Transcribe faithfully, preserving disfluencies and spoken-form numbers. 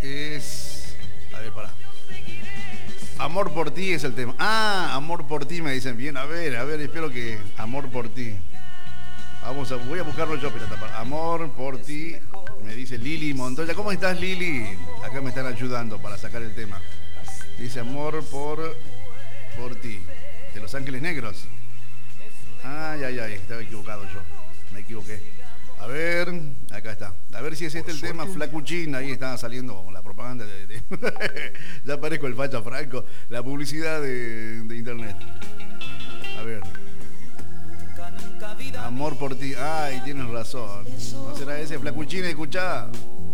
Es... A ver, pará. Amor por ti es el tema. Ah, amor por ti me dicen bien. A ver, a ver, espero que... Amor por ti. Vamos a... Voy a buscarlo yo, pirata. Amor por ti, me dice Lili Montoya. ¿Cómo estás, Lili? Acá me están ayudando para sacar el tema. Dice amor por... Por ti. De Los Ángeles Negros. Ay, ay, ay, estaba equivocado yo. Me equivoqué. A ver, acá está. A ver si es este el tema, Flacuchín. Ahí está saliendo la propaganda de... de ya parezco el facha Franco. La publicidad de, de internet. A ver. Amor por ti. Ay, tienes razón. ¿No será ese? Flacuchín, escuchá.